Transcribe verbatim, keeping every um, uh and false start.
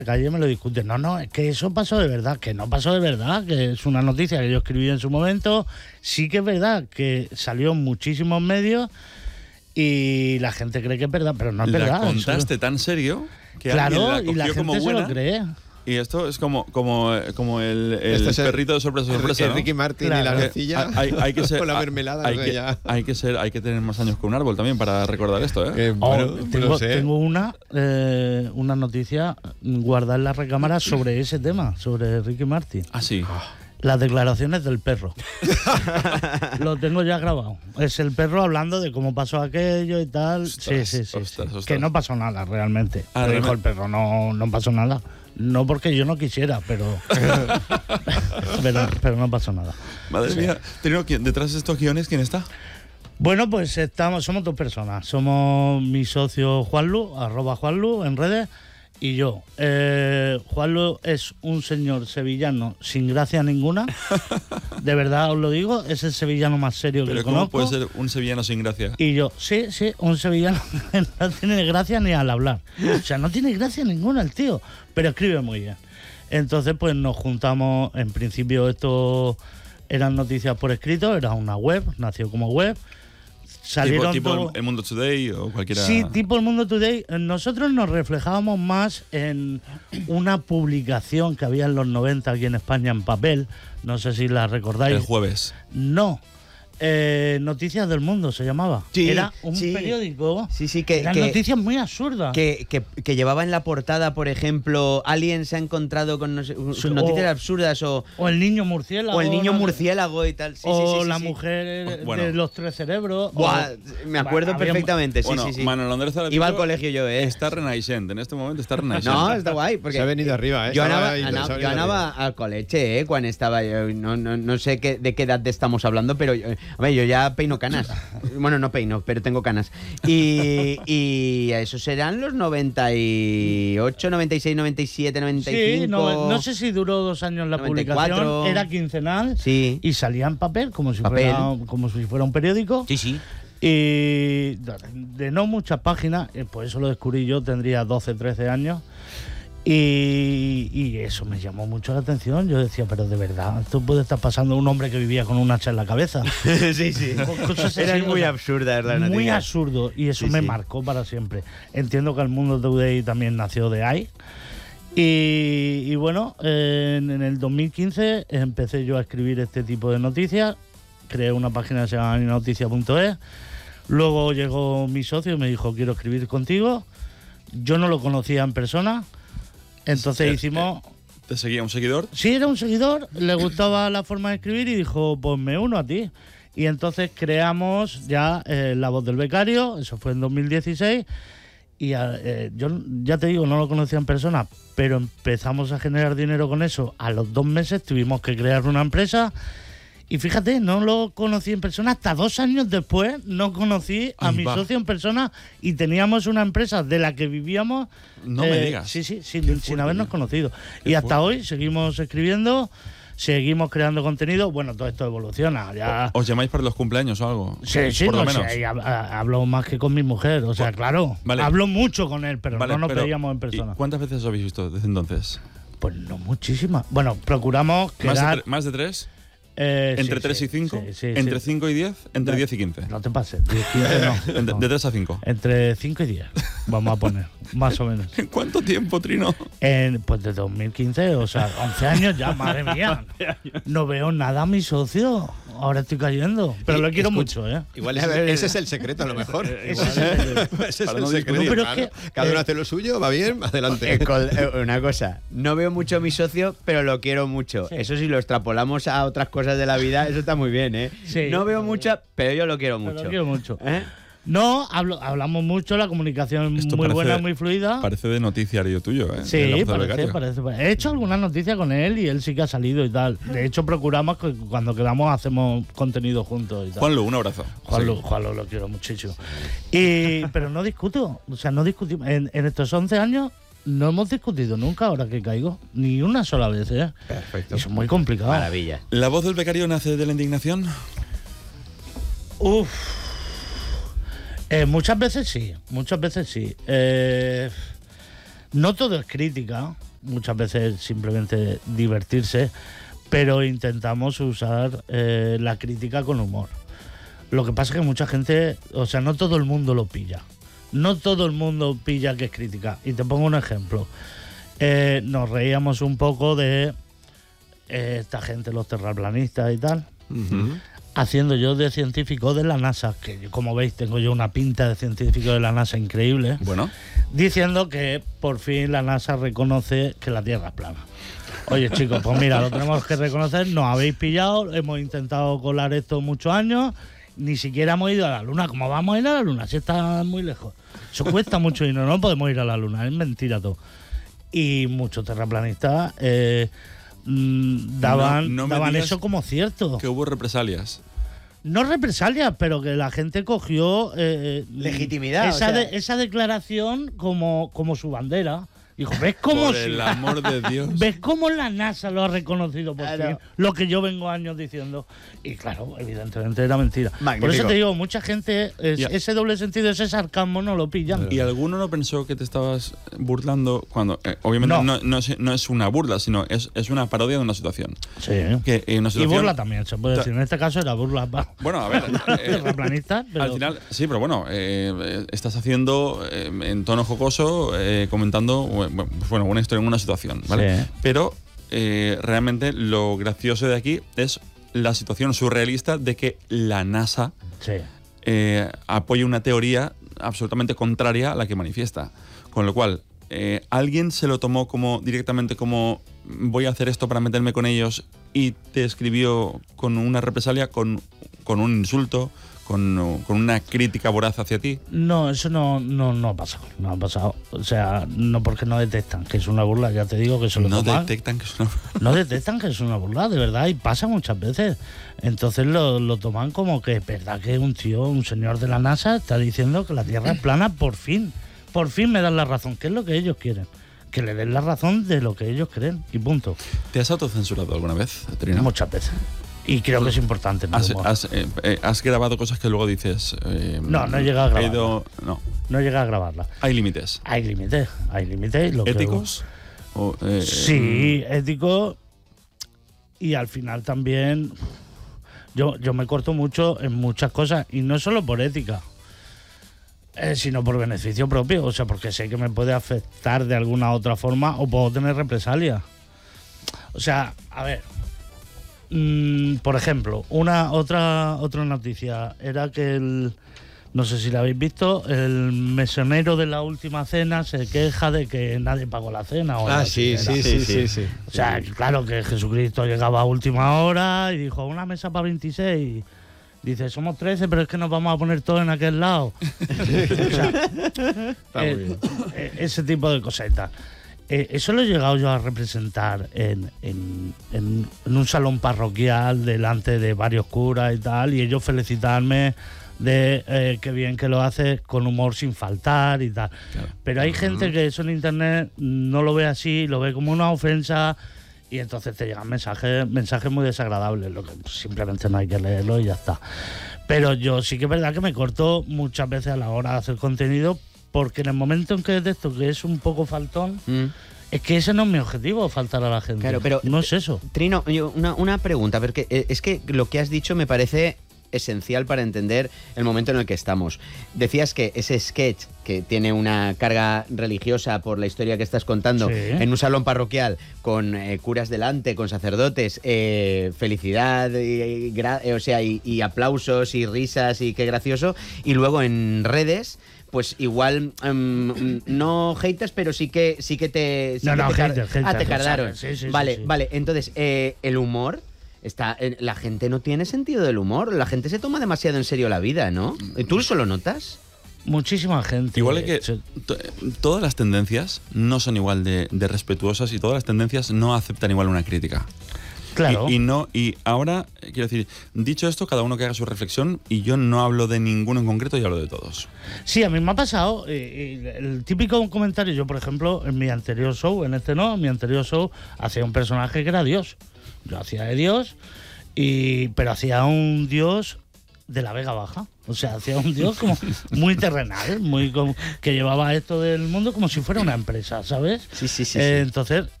calle me lo discuten. No, no, es que eso pasó de verdad, que no pasó de verdad, que es una noticia que yo escribí en su momento. Sí que es verdad que salió en muchísimos medios y la gente cree que es verdad, pero no es la verdad. La contaste eso... tan serio que claro, alguien la cogió y la como gente buena. se lo cree. Y esto es como, como, como el, el este es perrito de sorpresa, sorpresa, el ¿no? Ricky Martin claro. y la nocilla hay, hay que ser, con la mermelada. Hay, no sé, que, ya. hay, que ser, hay que tener más años que un árbol también para recordar esto, ¿eh? Eh, bueno, oh, tengo, no sé. tengo una, eh, una noticia guardada en la recámara sobre ese tema, sobre Ricky Martin. Ah, sí. Las declaraciones del perro. Lo tengo ya grabado. Es el perro hablando de cómo pasó aquello y tal. Ostras, sí, sí, sí. ostras, sí. ostras. Que no pasó nada realmente. Ah, Lo dijo realmente. el perro, no, no pasó nada. No porque yo no quisiera, pero pero, pero no pasó nada. Madre mía. Trino, ¿quién- detrás de estos guiones, ¿quién está? Bueno, pues estamos, somos dos personas. Somos mi socio Juanlu, arroba Juanlu en redes, y yo. Eh, Juanlu es un señor sevillano sin gracia ninguna. De verdad os lo digo, es el sevillano más serio que Pero le ¿cómo conozco. puede ser un sevillano sin gracia? Y yo, sí, sí, un sevillano que no tiene gracia ni al hablar. O sea, no tiene gracia ninguna el tío, pero escribe muy bien. Entonces, pues nos juntamos, en principio esto eran noticias por escrito, era una web, nació como web. Salieron tipo, tipo todo- el, el Mundo Today o cualquiera. Sí, tipo El Mundo Today. Nosotros nos reflejábamos más en una publicación que había en los noventa aquí en España en papel. No sé si la recordáis. El jueves. No. Eh, Noticias del Mundo se llamaba. Sí, Era un sí. periódico. Sí, sí, que, Eran que, noticias muy absurdas. que, que, que llevaba en la portada, por ejemplo, alguien se ha encontrado con no sé, Sí, noticias o- absurdas o, O el niño murciélago. o el niño no sé. murciélago y tal. Sí, o sí, sí, sí, la sí. mujer Bueno. de los tres cerebros. Buah, o- me acuerdo Había- perfectamente, sí, bueno, sí, sí. Manuel Andrés Zaratito Iba al colegio yo, ¿eh? Está renaixent, en este momento está renaixent. No, está guay. Porque Se ha venido arriba, ¿eh? Yo Estaba anava, ahí, ana- se ha yo venido anava arriba. al coleche, ¿eh? Cuando estaba yo. No, no, no sé qué, de qué edad estamos hablando, pero yo, a ver, yo ya peino canas. Bueno, no peino, pero tengo canas. Y, y esos serán los noventa y ocho, noventa y seis, noventa y siete, noventa y cinco. Sí, no, no sé si duró dos años la noventa y cuatro. publicación. Era quincenal. Sí. Y salía en papel, como si, Papel. Fuera, como si fuera un periódico. Sí, sí. Y de, de no muchas páginas, eh, pues eso lo descubrí yo, tendría doce, trece años. Y, y eso me llamó mucho la atención. Yo decía, pero de verdad, esto puede estar pasando un hombre que vivía con un hacha en la cabeza. sí, sí. Cosas así, Eran o muy sea, absurdas las Muy noticias. absurdo. Y eso Sí, me sí. marcó para siempre. Entiendo que el Mundo Today también nació de ahí. Y, y bueno, eh, en, en el dos mil quince empecé yo a escribir este tipo de noticias. Creé una página que se llama noticia punto es. Luego llegó mi socio y me dijo, quiero escribir contigo. Yo no lo conocía en persona. Entonces Eh, hicimos... ¿Te seguía un seguidor? Sí, era un seguidor, le gustaba la forma de escribir y dijo, pues me uno a ti. Y entonces creamos ya eh, La Voz del Becario, eso fue en dos mil dieciséis. Y eh, yo ya te digo, no lo conocía en persona, pero empezamos a generar dinero con eso. A los dos meses tuvimos que crear una empresa. Y fíjate, no lo conocí en persona, hasta dos años después no conocí a Ahí mi va. socio en persona y teníamos una empresa de la que vivíamos. No me digas. Sí, sí, sin, Qué sin fuerte, habernos tío. conocido. Qué Y hasta fuerte. hoy seguimos escribiendo, seguimos creando contenido. Bueno, todo esto evoluciona. Ya... ¿Os llamáis para los cumpleaños o algo? Sí, sí, por lo no, menos. sí, ahí hab- ha- hablo más que con mi mujer, o sea, Pues, claro, vale. hablo mucho con él, pero Vale, no nos pero, veíamos en ¿y persona. ¿Cuántas veces os habéis visto desde entonces? Pues no muchísimas. Bueno, procuramos ¿Más de, quedar... tre- ¿Más de tres? eh, ¿Entre sí, tres sí, y cinco? sí, sí, ¿Entre sí. cinco y diez? ¿Entre No. diez y quince? No te pases, diez, quince no. Entre- No. De tres a cinco. Entre cinco y diez, vamos a poner, más o menos. ¿En cuánto tiempo, Trino? En, pues de dos mil quince, o sea, once años ya, madre mía. No veo nada a mi socio. Ahora estoy cayendo. Pero lo quiero Escucha, mucho, ¿eh? Igual ese, ese es el secreto, a lo mejor. Ese es el- Ese es Para el no secreto. discutir. pero es claro. que, Cada uno eh, hace lo suyo, va bien, adelante. Eh, col- eh, una cosa, no veo mucho a mi socio, pero lo quiero mucho. Sí. Eso si lo extrapolamos a otras cosas de la vida, eso está muy bien, ¿eh? Sí. no veo mucho, pero yo lo quiero Pero mucho. lo quiero mucho. ¿Eh? No, hablo, hablamos mucho, la comunicación Esto muy parece- buena, muy fluida. Parece de noticiario tuyo, ¿eh? De la Sí, voz del parece, becario. parece, parece. He hecho algunas noticias con él y él sí que ha salido y tal. De hecho, procuramos que cuando quedamos hacemos contenido juntos y tal. Juanlu, un abrazo. Juanlu, Sí. Juanlu lo quiero muchísimo. Y, pero no discuto, o sea, no discutimos. En, en estos once años no hemos discutido nunca, ahora que caigo, ni una sola vez, ¿eh? Perfecto. Eso es muy complicado. Maravilla. ¿La voz del becario nace de la indignación? Uf. Eh, muchas veces sí, muchas veces sí. Eh, no todo es crítica, muchas veces simplemente divertirse, pero intentamos usar eh, la crítica con humor. Lo que pasa es que mucha gente, o sea, no todo el mundo lo pilla. No todo el mundo pilla que es crítica. Y te pongo un ejemplo. Eh, nos reíamos un poco de eh, esta gente, los terraplanistas y tal, uh-huh. haciendo yo de científico de la NASA, que como veis tengo yo una pinta de científico de la NASA increíble, bueno, diciendo que por fin la NASA reconoce que la Tierra es plana. Oye, chicos, pues mira, lo tenemos que reconocer, nos habéis pillado, hemos intentado colar esto muchos años, ni siquiera hemos ido a la Luna. ¿Cómo vamos a ir a la Luna si está muy lejos? Eso cuesta mucho dinero, no podemos ir a la Luna, es mentira todo. Y muchos terraplanistas eh, daban, no, no daban eso como cierto. Que hubo represalias. No represalias, pero que la gente cogió eh, legitimidad. Esa, o sea, de, esa declaración como, como su bandera. Dijo, ¿ves cómo por el amor de Dios? ¿Ves cómo la NASA lo ha reconocido por claro. fin? Lo que yo vengo años diciendo. Y claro, evidentemente era mentira. Magnífico. Por eso te digo, mucha gente, es, ese doble sentido, ese sarcasmo no lo pillan. ¿Y alguno no pensó que te estabas burlando cuando, eh, obviamente no. No, no, es, no es una burla, sino es, es una parodia de una situación? Sí. Que, eh, una situación, y burla también, se puede decir. En este caso era burla. Bueno, a ver. eh, terraplanista, pero... Al final, sí, pero bueno, eh, estás haciendo eh, en tono jocoso, eh, comentando, bueno, una historia en una situación, ¿vale? Sí. Pero eh, realmente lo gracioso de aquí es la situación surrealista de que la NASA sí. eh, apoya una teoría absolutamente contraria a la que manifiesta. Con lo cual, eh, alguien se lo tomó como directamente como voy a hacer esto para meterme con ellos y te escribió con una represalia, con, con un insulto, Con, con una crítica voraz hacia ti. No, eso no, no, no ha pasado. No ha pasado. O sea, no porque no detectan que es una burla, ya te digo que se lo No toman. detectan que es una burla. No detectan que es una burla, de verdad, y pasa muchas veces. Entonces lo, lo toman como que es verdad que un tío, un señor de la NASA está diciendo que la Tierra es plana por fin. Por fin me dan la razón, que es lo que ellos quieren. Que le den la razón de lo que ellos creen, y punto. ¿Te has autocensurado alguna vez, Trino? Muchas veces. Y creo que es importante. ¿Has, has, eh, eh, ¿Has grabado cosas que luego dices? Eh, no, no he llegado a grabarla. Ido, no. No he llegado a grabarla. ¿Hay límites? Hay límites, hay límites. ¿Éticos? O, eh, sí, éticos. Y al final también yo, yo me corto mucho en muchas cosas, y no solo por ética, eh, sino por beneficio propio. O sea, porque sé que me puede afectar de alguna otra forma o puedo tener represalias. O sea, a ver... Mm, por ejemplo, una otra otra noticia era que el, no sé si la habéis visto, el mesonero de la última cena se queja de que nadie pagó la cena. O ah, sí, sí, sí, sí, sí, sí. O sea, claro que Jesucristo llegaba a última hora y dijo, una mesa para veintiséis. Dice, somos trece, pero es que nos vamos a poner todos en aquel lado. O sea, eh, eh, ese tipo de cositas. Eh, eso lo he llegado yo a representar en, en, en, en un salón parroquial delante de varios curas y tal, y ellos felicitarme de eh, qué bien que lo haces, con humor sin faltar y tal. Claro. Pero hay uh-huh. gente que eso en internet no lo ve así, lo ve como una ofensa, y entonces te llegan mensajes, mensajes muy desagradables, lo que simplemente no hay que leerlo y ya está. Pero yo sí que es verdad que me corto muchas veces a la hora de hacer contenido, porque en el momento en que detecto que es un poco faltón, mm. es que ese no es mi objetivo, faltar a la gente. Claro, pero no es eso. Trino, yo, una, una pregunta, porque es que lo que has dicho me parece esencial para entender el momento en el que estamos. Decías que ese sketch, que tiene una carga religiosa por la historia que estás contando, sí. en un salón parroquial, con eh, curas delante, con sacerdotes, eh, felicidad, y, gra- o sea, y, y aplausos y risas y qué gracioso, y luego en redes... pues igual um, no haters, pero sí que sí que te sí no, que no, te car- haters, haters, ah, te cargaron. Sí, sí, vale, sí, sí. vale. Entonces, eh, el humor está eh, la gente no tiene sentido del humor, la gente se toma demasiado en serio la vida, ¿no? ¿Tú eso lo notas? Muchísima gente. Igual es que t- todas las tendencias no son igual de, de respetuosas, y todas las tendencias no aceptan igual una crítica. Claro. Y, y no y ahora, quiero decir, dicho esto, cada uno que haga su reflexión, y yo no hablo de ninguno en concreto, yo hablo de todos. Sí, a mí me ha pasado eh, el típico comentario. Yo, por ejemplo, en mi anterior show, en este no, en mi anterior show, hacía un personaje que era Dios. Yo hacía de Dios, y pero hacía un Dios de la Vega Baja. O sea, hacía un tío como muy terrenal, muy como, que llevaba esto del mundo como si fuera una empresa, ¿sabes? Sí, sí, sí. Eh, sí. Entonces,